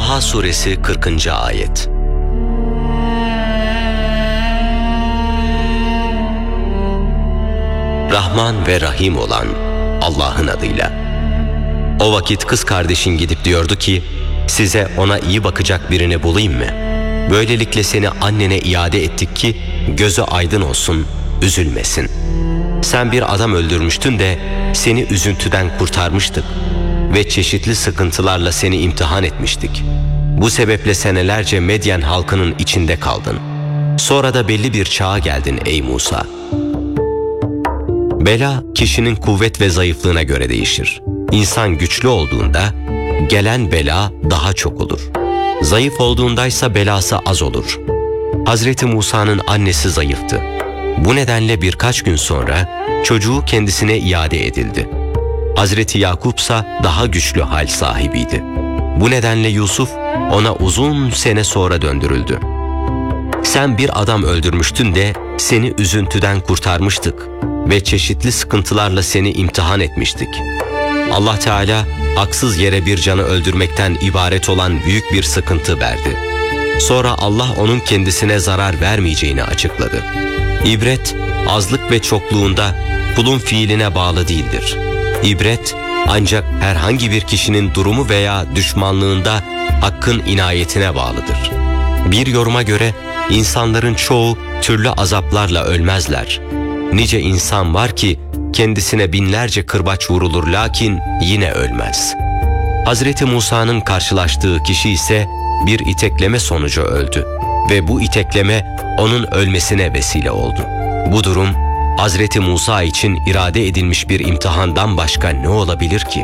Taha suresi 40. ayet. Rahman ve Rahim olan Allah'ın adıyla. O vakit kız kardeşin gidip diyordu ki, size ona iyi bakacak birini bulayım mı? Böylelikle seni annene iade ettik ki gözü aydın olsun, üzülmesin. Sen bir adam öldürmüştün de seni üzüntüden kurtarmıştık ve çeşitli sıkıntılarla seni imtihan etmiştik. Bu sebeple senelerce Medyen halkının içinde kaldın. Sonra da belli bir çağa geldin ey Musa. Bela kişinin kuvvet ve zayıflığına göre değişir. İnsan güçlü olduğunda gelen bela daha çok olur. Zayıf olduğundaysa belası az olur. Hazreti Musa'nın annesi zayıftı. Bu nedenle birkaç gün sonra çocuğu kendisine iade edildi. Hazreti Yakup'sa daha güçlü hal sahibiydi. Bu nedenle Yusuf ona uzun sene sonra döndürüldü. Sen bir adam öldürmüştün de seni üzüntüden kurtarmıştık ve çeşitli sıkıntılarla seni imtihan etmiştik. Allah Teala haksız yere bir canı öldürmekten ibaret olan büyük bir sıkıntı verdi. Sonra Allah onun kendisine zarar vermeyeceğini açıkladı. İbret azlık ve çokluğunda kulun fiiline bağlı değildir. İbret ancak herhangi bir kişinin durumu veya düşmanlığında Hakk'ın inayetine bağlıdır. Bir yoruma göre insanların çoğu türlü azaplarla ölmezler. Nice insan var ki kendisine binlerce kırbaç vurulur lakin yine ölmez. Hazreti Musa'nın karşılaştığı kişi ise bir itekleme sonucu öldü ve bu itekleme onun ölmesine vesile oldu. Bu durum Hazreti Musa için irade edilmiş bir imtihandan başka ne olabilir ki?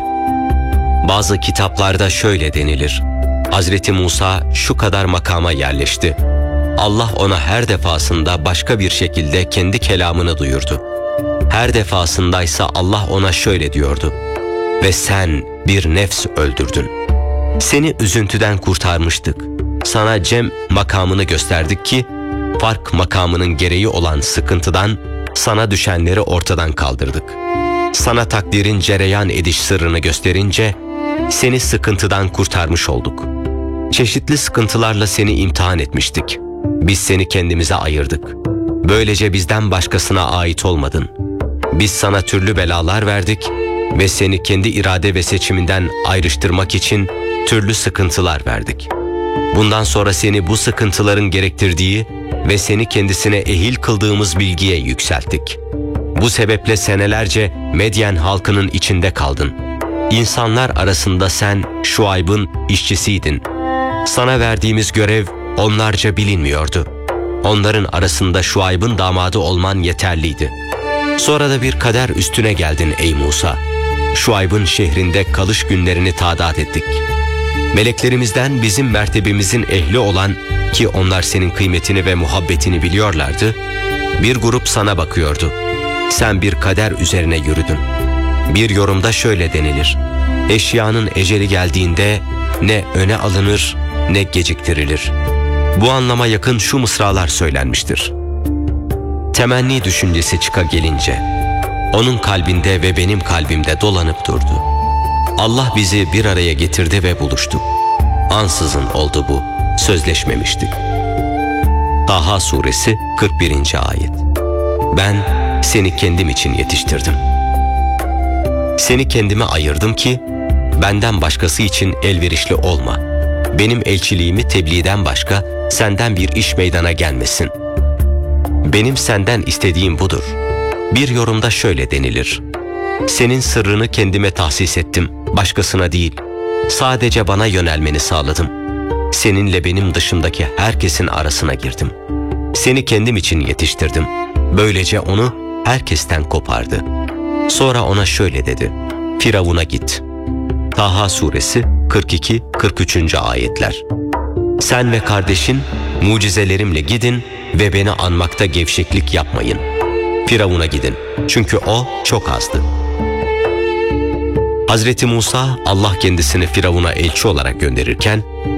Bazı kitaplarda şöyle denilir: Hazreti Musa şu kadar makama yerleşti. Allah ona her defasında başka bir şekilde kendi kelamını duyurdu. Her defasındaysa Allah ona şöyle diyordu: ve sen bir nefs öldürdün. Seni üzüntüden kurtarmıştık. Sana cem makamını gösterdik ki fark makamının gereği olan sıkıntıdan sana düşenleri ortadan kaldırdık. Sana takdirin cereyan ediş sırrını gösterince seni sıkıntıdan kurtarmış olduk. Çeşitli sıkıntılarla seni imtihan etmiştik. Biz seni kendimize ayırdık. Böylece bizden başkasına ait olmadın. Biz sana türlü belalar verdik ve seni kendi irade ve seçiminden ayrıştırmak için türlü sıkıntılar verdik. Bundan sonra seni bu sıkıntıların gerektirdiği ve seni kendisine ehil kıldığımız bilgiye yükselttik. Bu sebeple senelerce Medyen halkının içinde kaldın. İnsanlar arasında sen Şuayb'ın işçisiydin. Sana verdiğimiz görev onlarca bilinmiyordu. Onların arasında Şuayb'ın damadı olman yeterliydi. Sonra da bir kader üstüne geldin ey Musa. Şuayb'ın şehrinde kalış günlerini tadat ettik. Meleklerimizden bizim mertebemizin ehli olan, ki onlar senin kıymetini ve muhabbetini biliyorlardı, bir grup sana bakıyordu. Sen bir kader üzerine yürüdün. Bir yorumda şöyle denilir: eşyanın eceli geldiğinde ne öne alınır ne geciktirilir. Bu anlama yakın şu mısralar söylenmiştir: temenni düşüncesi çıka gelince onun kalbinde ve benim kalbimde dolanıp durdu. Allah bizi bir araya getirdi ve buluştuk. Ansızın oldu bu, sözleşmemiştik. Taha suresi 41. ayet. Ben seni kendim için yetiştirdim. Seni kendime ayırdım ki benden başkası için elverişli olma. Benim elçiliğimi tebliğden başka senden bir iş meydana gelmesin. Benim senden istediğim budur. Bir yorumda şöyle denilir: senin sırrını kendime tahsis ettim, başkasına değil. Sadece bana yönelmeni sağladım. Seninle benim dışımdaki herkesin arasına girdim. Seni kendim için yetiştirdim. Böylece onu herkesten kopardı. Sonra ona şöyle dedi: Firavun'a git. Taha suresi 42-43. ayetler. Sen ve kardeşin mucizelerimle gidin ve beni anmakta gevşeklik yapmayın. Firavun'a gidin, çünkü o çok azdı. Hazreti Musa, Allah kendisini Firavun'a elçi olarak gönderirken